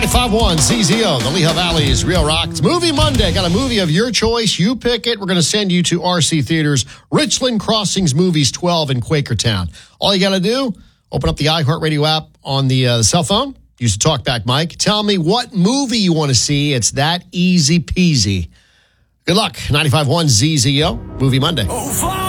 95.1 ZZO, the Lehigh Valley's Real Rock. It's Movie Monday. Got a movie of your choice. You pick it. We're going to send you to RC Theaters, Richland Crossings Movies 12 in Quakertown. All you got to do, open up the iHeartRadio app on the cell phone. Use the TalkBack mic. Tell me what movie you want to see. It's that easy peasy. Good luck. 95.1 ZZO, Movie Monday. Oh,